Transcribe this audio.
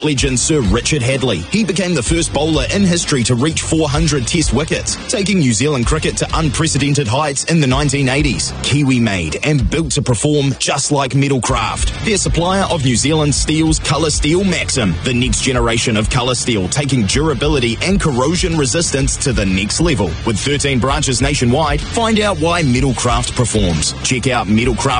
Legend Sir Richard Hadlee. He became the first bowler in history to reach 400 test wickets, taking New Zealand cricket to unprecedented heights in the 1980s. Kiwi-made and built to perform just like Metalcraft. Their supplier of New Zealand Steel's Colour Steel Maxim, the next generation of colour steel, taking durability and corrosion resistance to the next level. With 13 branches nationwide, find out why Metalcraft performs. Check out Metalcraft